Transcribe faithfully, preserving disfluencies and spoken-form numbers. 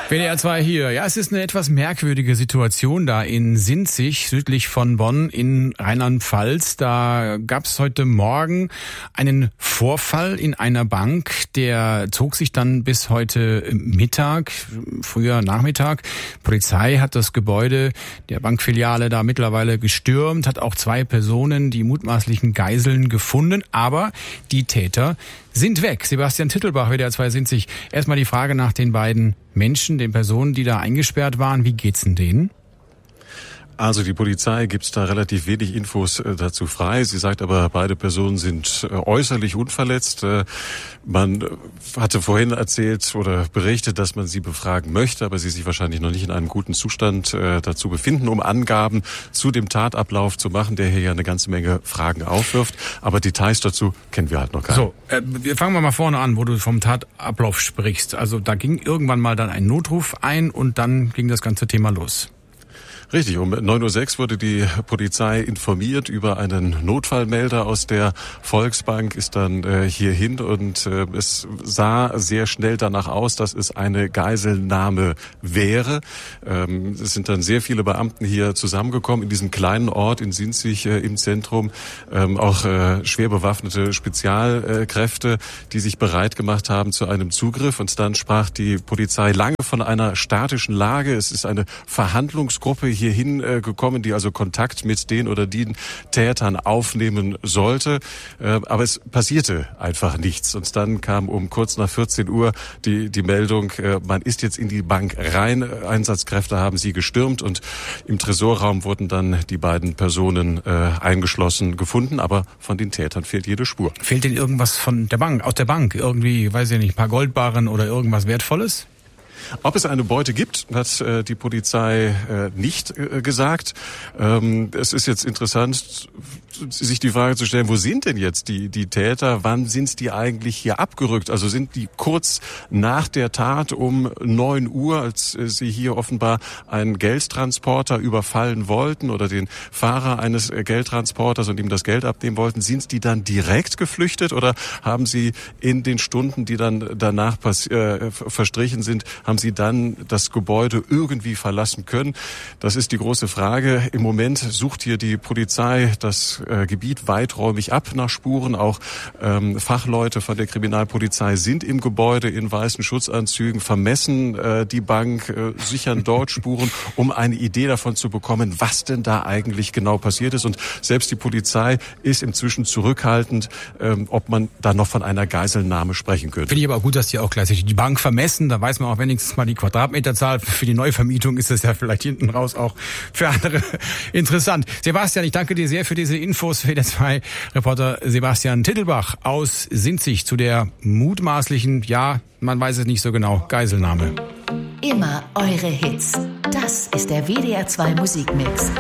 W D R zwei hier. Ja, es ist eine etwas merkwürdige Situation da in Sinzig, südlich von Bonn in Rheinland-Pfalz. Da gab es heute Morgen einen Vorfall in einer Bank, der zog sich dann bis heute Mittag, früher Nachmittag. Polizei hat das Gebäude der Bankfiliale da mittlerweile gestürmt, hat auch zwei Personen, die mutmaßlichen Geiseln, gefunden, aber die Täter sind weg. Sebastian Tittelbach, W D R zwei Sinzig. Erstmal die Frage nach den beiden Menschen, den Personen, die da eingesperrt waren. Wie geht's denn denen? Also die Polizei gibt da relativ wenig Infos äh, dazu frei. Sie sagt aber, beide Personen sind äh, äußerlich unverletzt. Äh, man äh, hatte vorhin erzählt oder berichtet, dass man sie befragen möchte, aber sie sich wahrscheinlich noch nicht in einem guten Zustand äh, dazu befinden, um Angaben zu dem Tatablauf zu machen, der hier ja eine ganze Menge Fragen aufwirft. Aber Details dazu kennen wir halt noch gar nicht. So, äh, wir fangen wir mal vorne an, wo du vom Tatablauf sprichst. Also da ging irgendwann mal dann ein Notruf ein und dann ging das ganze Thema los. Richtig, um neun Uhr sechs wurde die Polizei informiert über einen Notfallmelder aus der Volksbank, ist dann äh, hierhin und äh, es sah sehr schnell danach aus, dass es eine Geiselnahme wäre. Ähm, es sind dann sehr viele Beamten hier zusammengekommen in diesem kleinen Ort in Sinzig äh, im Zentrum, ähm, auch äh, schwer bewaffnete Spezialkräfte, die sich bereit gemacht haben zu einem Zugriff. Und dann sprach die Polizei lange von einer statischen Lage. Es ist eine Verhandlungsgruppe hierhin äh, gekommen, die also Kontakt mit den oder den Tätern aufnehmen sollte. Äh, aber es passierte einfach nichts. Und dann kam um kurz nach vierzehn Uhr die, die Meldung, äh, man ist jetzt in die Bank rein. Einsatzkräfte haben sie gestürmt und im Tresorraum wurden dann die beiden Personen äh, eingeschlossen gefunden. Aber von den Tätern fehlt jede Spur. Fehlt denn irgendwas von der Bank, aus der Bank? Irgendwie, weiß ich nicht, ein paar Goldbarren oder irgendwas Wertvolles? Ob es eine Beute gibt, hat äh, die Polizei äh, nicht äh, gesagt. Ähm, es ist jetzt interessant, sich die Frage zu stellen, wo sind denn jetzt die, die Täter? Wann sind die eigentlich hier abgerückt? Also sind die kurz nach der Tat um neun Uhr, als äh, sie hier offenbar einen Geldtransporter überfallen wollten oder den Fahrer eines äh, Geldtransporters und ihm das Geld abnehmen wollten, sind die dann direkt geflüchtet oder haben sie in den Stunden, die dann danach pass- äh, verstrichen sind, haben sie dann das Gebäude irgendwie verlassen können? Das ist die große Frage. Im Moment sucht hier die Polizei das äh, Gebiet weiträumig ab nach Spuren. Auch ähm, Fachleute von der Kriminalpolizei sind im Gebäude in weißen Schutzanzügen, vermessen äh, die Bank, äh, sichern dort Spuren, um eine Idee davon zu bekommen, was denn da eigentlich genau passiert ist. Und selbst die Polizei ist inzwischen zurückhaltend, ähm, ob man da noch von einer Geiselnahme sprechen könnte. Finde ich aber auch gut, dass die auch gleichzeitig die Bank vermessen. Da weiß man auch wenigstens mal die Quadratmeterzahl. Für die Neuvermietung ist das ja vielleicht hinten raus auch für andere interessant. Sebastian, ich danke dir sehr für diese Infos. W D R zwei Reporter Sebastian Tittelbach aus Sinzig zu der mutmaßlichen, ja, man weiß es nicht so genau, Geiselnahme. Immer eure Hits. Das ist der W D R zwei Musikmix.